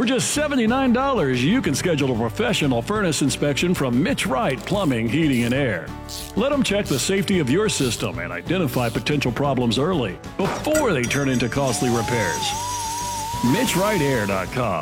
For just $79, you can schedule a professional furnace inspection from Mitch Wright Plumbing, Heating, and Air. Let them check the safety of your system and identify potential problems early before they turn into costly repairs. MitchWrightAir.com.